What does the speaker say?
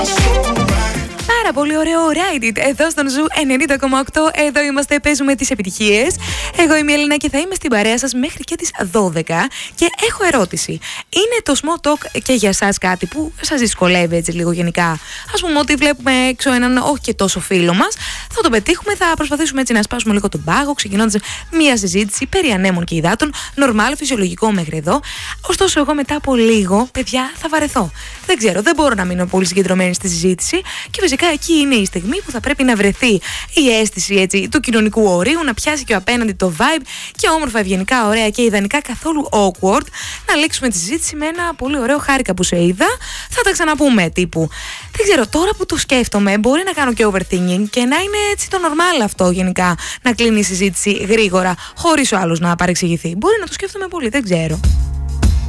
Πάρα πολύ ωραίο Ride It εδώ στον Ζου 90,8. Εδώ είμαστε, παίζουμε τις επιτυχίες. Εγώ είμαι η Έλληνα και θα είμαι στην παρέα σας μέχρι και τις 12. Και έχω ερώτηση. Είναι το small talk και για εσάς κάτι που σας δυσκολεύει έτσι λίγο γενικά? Ας πούμε ότι βλέπουμε έξω έναν όχι και τόσο φίλο μας, θα το πετύχουμε, θα προσπαθήσουμε έτσι να σπάσουμε λίγο τον πάγο, ξεκινώντας μία συζήτηση περί ανέμων και υδάτων. Νορμάλ, φυσιολογικό μέχρι εδώ. Ωστόσο, εγώ μετά από λίγο, παιδιά, θα βαρεθώ. Δεν ξέρω, δεν μπορώ να μείνω πολύ συγκεντρωμένη στη συζήτηση και φυσικά εκεί είναι η στιγμή που θα πρέπει να βρεθεί η αίσθηση έτσι, του κοινωνικού ορίου, να πιάσει και ο απέναντι το vibe και όμορφα, ευγενικά, ωραία και ιδανικά καθόλου awkward να λήξουμε τη συζήτηση με ένα πολύ ωραίο χάρηκα που σε είδα. Θα τα ξαναπούμε τύπου. Δεν ξέρω, τώρα που το σκέφτομαι, μπορεί να κάνω και overthinking και να είναι έτσι το normal αυτό γενικά. Να κλείνει η συζήτηση γρήγορα, χωρίς ο άλλος να παρεξηγηθεί. Μπορεί να το σκέφτομαι πολύ, δεν ξέρω.